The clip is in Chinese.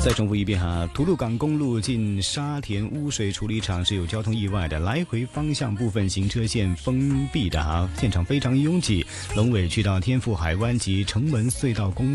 再重复一遍哈，吐露港公路进沙田污水处理厂是有交通意外的，来回方向部分行车线封闭的哈，现场非常拥挤。龙尾去到天富海湾及城门隧道公